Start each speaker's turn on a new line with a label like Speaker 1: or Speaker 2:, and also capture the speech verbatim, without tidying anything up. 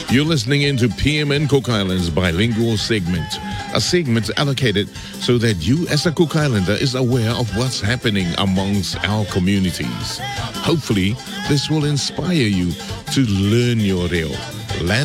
Speaker 1: You're listening into P M N Cook Islands Bilingual Segment, a segment allocated so that you as a Cook Islander is aware of what's happening amongst our communities. Hopefully, this will inspire you to learn your reo. Let's